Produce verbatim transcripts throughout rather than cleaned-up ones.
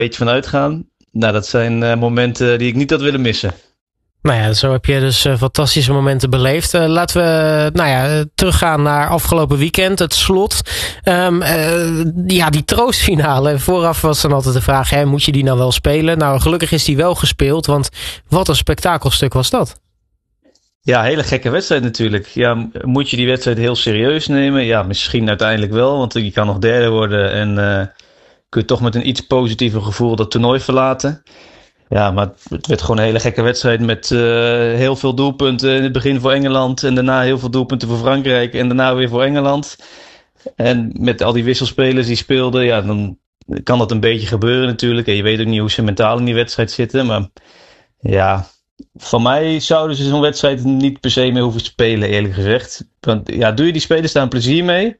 beetje van uitgaan. Nou, dat zijn uh, momenten die ik niet had willen missen. Nou ja, zo heb je dus uh, fantastische momenten beleefd. Uh, laten we uh, nou ja, teruggaan naar afgelopen weekend, het slot. Um, uh, ja, die troostfinale. Vooraf was dan altijd de vraag, hè, moet je die nou wel spelen? Nou, gelukkig is die wel gespeeld, want wat een spektakelstuk was dat. Ja, hele gekke wedstrijd natuurlijk. Ja, moet je die wedstrijd heel serieus nemen? Ja, misschien uiteindelijk wel, want je kan nog derde worden en uh, kun je toch met een iets positiever gevoel dat toernooi verlaten. Ja, maar het werd gewoon een hele gekke wedstrijd met uh, heel veel doelpunten in het begin voor Engeland en daarna heel veel doelpunten voor Frankrijk en daarna weer voor Engeland. En met al die wisselspelers die speelden, ja, dan kan dat een beetje gebeuren natuurlijk. En je weet ook niet hoe ze mentaal in die wedstrijd zitten, maar ja, van mij zouden ze zo'n wedstrijd niet per se meer hoeven spelen, eerlijk gezegd. Want ja, doe je die spelers daar een plezier mee?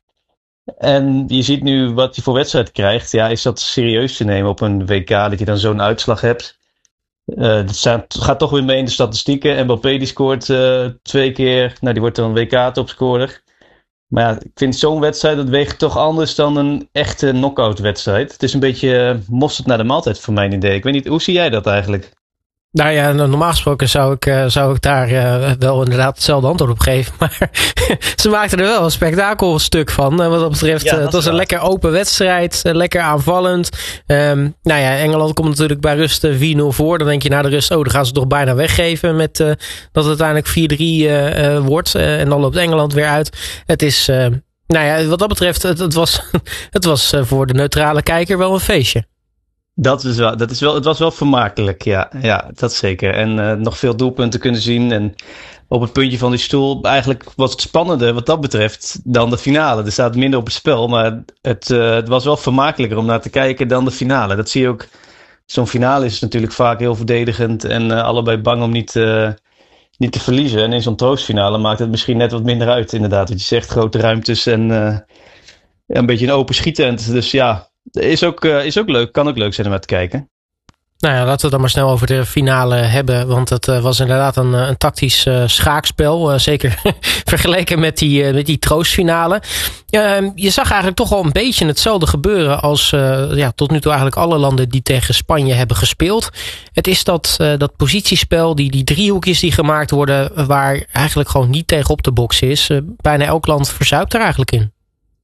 En je ziet nu wat je voor wedstrijd krijgt. Ja, is dat serieus te nemen op een W K, dat je dan zo'n uitslag hebt? Uh, het gaat toch weer mee in de statistieken. Mbappé die scoort uh, twee keer. Nou, die wordt dan een W K-topscorer. Maar ja, ik vind zo'n wedstrijd, dat weegt toch anders dan een echte knock-out wedstrijd. Het is een beetje uh, mosterd naar de maaltijd voor mijn idee. Ik weet niet, hoe zie jij dat eigenlijk? Nou ja, normaal gesproken zou ik, uh, zou ik daar uh, wel inderdaad hetzelfde antwoord op geven. Maar ze maakten er wel een spektakelstuk van. Uh, wat dat betreft, ja, dat uh, het was een lekker open wedstrijd. Uh, lekker aanvallend. Um, nou ja, Engeland komt natuurlijk bij rust uh, vier nul voor. Dan denk je na de rust, oh, dan gaan ze toch bijna weggeven. Met uh, dat het uiteindelijk vier drie uh, uh, wordt. Uh, en dan loopt Engeland weer uit. Het is, uh, nou ja, wat dat betreft, het, het was, het was uh, voor de neutrale kijker wel een feestje. Dat is wel, dat is wel, het was wel vermakelijk, ja, ja, dat zeker. En uh, nog veel doelpunten kunnen zien. En op het puntje van die stoel, eigenlijk was het spannender wat dat betreft dan de finale. Er staat minder op het spel, maar het, uh, het was wel vermakelijker om naar te kijken dan de finale. Dat zie je ook. Zo'n finale is natuurlijk vaak heel verdedigend en uh, allebei bang om niet, uh, niet te verliezen. En in zo'n troostfinale maakt het misschien net wat minder uit, inderdaad. Wat je zegt, grote ruimtes en uh, een beetje een open schietent. Dus ja. Is ook, uh, is ook leuk, kan ook leuk zijn om naar te kijken. Nou ja, laten we het dan maar snel over de finale hebben. Want het uh, was inderdaad een, een tactisch uh, schaakspel. Uh, zeker vergeleken met die, uh, met die troostfinale. Uh, je zag eigenlijk toch wel een beetje hetzelfde gebeuren als uh, ja, tot nu toe eigenlijk alle landen die tegen Spanje hebben gespeeld. Het is dat, uh, dat positiespel, die, die driehoekjes die gemaakt worden, waar eigenlijk gewoon niet tegen op te boksen is. Uh, bijna elk land verzuipt er eigenlijk in.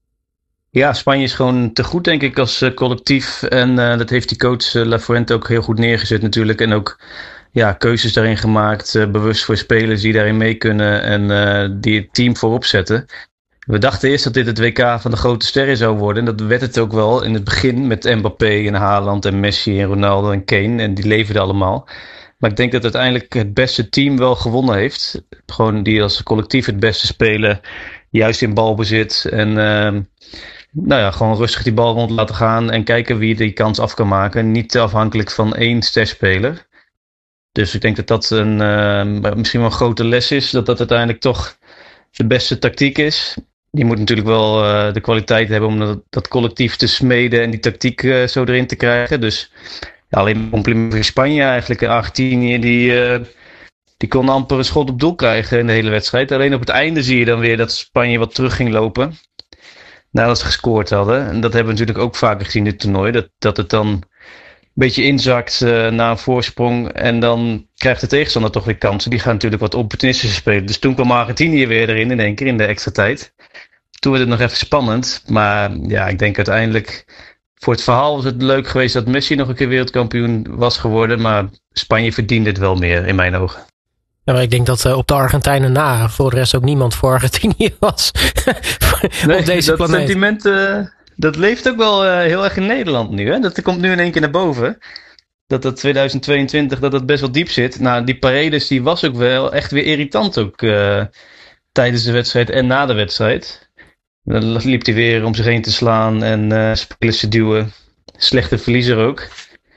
Ja, Spanje is gewoon te goed, denk ik, als uh, collectief. En uh, dat heeft die coach uh, Lafuente ook heel goed neergezet natuurlijk. En ook ja, keuzes daarin gemaakt. Uh, bewust voor spelers die daarin mee kunnen. En uh, die het team voorop zetten. We dachten eerst dat dit het W K van de grote sterren zou worden. En dat werd het ook wel in het begin met Mbappé en Haaland en Messi en Ronaldo en Kane. En die leverden allemaal. Maar ik denk dat uiteindelijk het beste team wel gewonnen heeft. Gewoon die als collectief het beste spelen. Juist in balbezit. En Uh, Nou ja, gewoon rustig die bal rond laten gaan en kijken wie die kans af kan maken. Niet afhankelijk van één sterspeler. Dus ik denk dat dat een, uh, misschien wel een grote les is. Dat dat uiteindelijk toch de beste tactiek is. Je moet natuurlijk wel uh, de kwaliteit hebben om dat, dat collectief te smeden en die tactiek uh, zo erin te krijgen. Dus ja, alleen compliment voor Spanje eigenlijk. Argentinië die, uh, die kon amper een schot op doel krijgen in de hele wedstrijd. Alleen op het einde zie je dan weer dat Spanje wat terug ging lopen. Nadat ze gescoord hadden. En dat hebben we natuurlijk ook vaker gezien in dit toernooi. Dat, dat het dan een beetje inzakt uh, na een voorsprong. En dan krijgt de tegenstander toch weer kansen. Die gaan natuurlijk wat opportunistischer spelen. Dus toen kwam Argentinië weer erin in één keer in de extra tijd. Toen werd het nog even spannend. Maar ja, ik denk uiteindelijk voor het verhaal was het leuk geweest dat Messi nog een keer wereldkampioen was geworden. Maar Spanje verdiende het wel meer in mijn ogen. Ja, maar ik denk dat uh, op de Argentijnen na voor de rest ook niemand voor Argentinië was. Nee, op deze dat planeet. sentiment uh, dat leeft ook wel uh, heel erg in Nederland nu. Hè? Dat komt nu in één keer naar boven. Dat dat tweeduizend tweeëntwintig dat dat best wel diep zit. Nou, die Paredes die was ook wel echt weer irritant ook uh, tijdens de wedstrijd en na de wedstrijd. Dan liep hij weer om zich heen te slaan en uh, spelers te duwen. Slechte verliezer ook.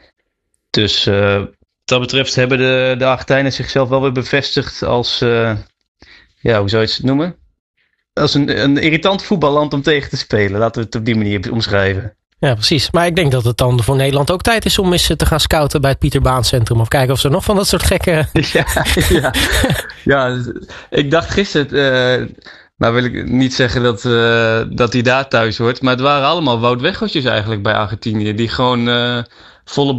Dus Uh, Wat dat betreft hebben de, de Argentijnen zichzelf wel weer bevestigd als, uh, ja, hoe zou je het noemen? Als een, een irritant voetballand om tegen te spelen. Laten we het op die manier omschrijven. Ja, precies. Maar ik denk dat het dan voor Nederland ook tijd is om eens te gaan scouten bij het Pieter Baan Centrum. Of kijken of ze nog van dat soort gekke... Ja, ja. Ja, ik dacht gisteren, uh, nou wil ik niet zeggen dat, uh, dat hij daar thuis hoort. Maar het waren allemaal Wout Weghorstjes eigenlijk bij Argentinië. Die gewoon uh, volle